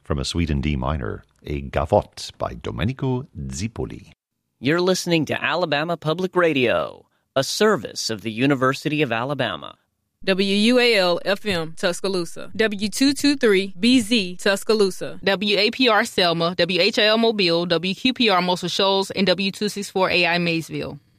from a suite in D minor, a gavotte by Domenico Zipoli. You're listening to Alabama Public Radio, a service of the University of Alabama. WUAL-FM, Tuscaloosa. W223-BZ, Tuscaloosa. WAPR Selma, WHIL Mobile, WQPR Muscle Shoals, and W264AI Maysville.